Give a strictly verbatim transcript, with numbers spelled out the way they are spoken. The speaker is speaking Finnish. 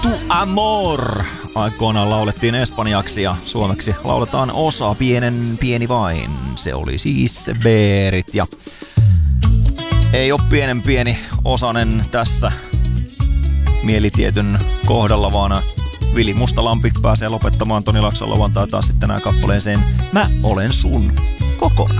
Tu Amor aikoinaan laulettiin espanjaksi ja suomeksi lauletaan Osa, pienen pieni vain. Se oli siis Beerit ja ei ole pienen pieni osanen tässä mielitietyn kohdalla, vaan Vili Mustalampi pääsee lopettamaan Toni Laakson lauantai taas sitten nää kappaleeseen Mä olen sun kokonaan.